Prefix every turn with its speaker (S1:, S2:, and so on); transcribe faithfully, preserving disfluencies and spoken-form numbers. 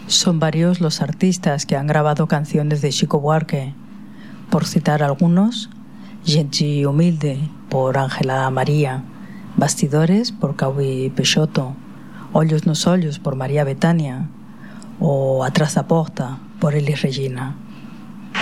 S1: Son varios los artistas que han grabado canciones de Chico Buarque. Por citar algunos, Gente Humilde por Ángela María, Bastidores por Cauí Peixoto, Ollos nos Ollos por María Betania o Atrás da Porta por Elis Regina.